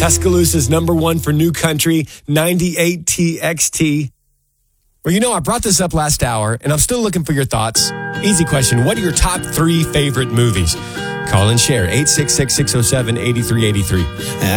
Tuscaloosa's #1 for new country, 98 TXT. Well, I brought this up last hour, and I'm still looking for your thoughts. Easy question. What are your top 3 favorite movies? Call and share, 866-607-8383.